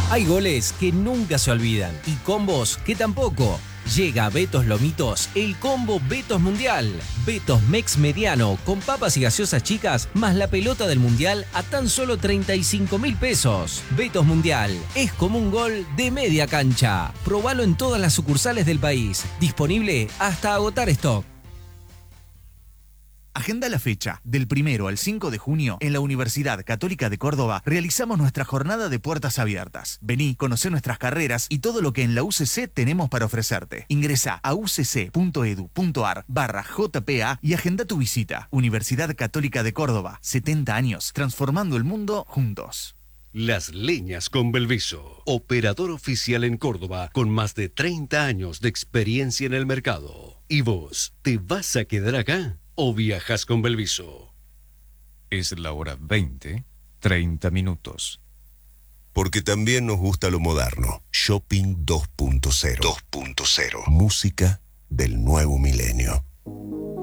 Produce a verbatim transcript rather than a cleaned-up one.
Hay goles que nunca se olvidan y combos que tampoco. Llega a Betos Lomitos el combo Betos Mundial. Betos Mex Mediano con papas y gaseosas chicas más la pelota del Mundial a tan solo treinta y cinco mil pesos. Betos Mundial es como un gol de media cancha. Probalo en todas las sucursales del país. Disponible hasta agotar stock. Agenda la fecha. Del primero al cinco de junio, en la Universidad Católica de Córdoba, realizamos nuestra jornada de puertas abiertas. Vení, conocé nuestras carreras y todo lo que en la U C C tenemos para ofrecerte. Ingresá a ucc.edu.ar barra JPA y agenda tu visita. Universidad Católica de Córdoba, setenta años, transformando el mundo juntos. Las Leñas con Belviso, operador oficial en Córdoba con más de treinta años de experiencia en el mercado. ¿Y vos, te vas a quedar acá o viajas con Belviso? Es la hora veinte, treinta minutos. Porque también nos gusta lo moderno. Shopping dos punto cero. dos punto cero. Música del nuevo milenio.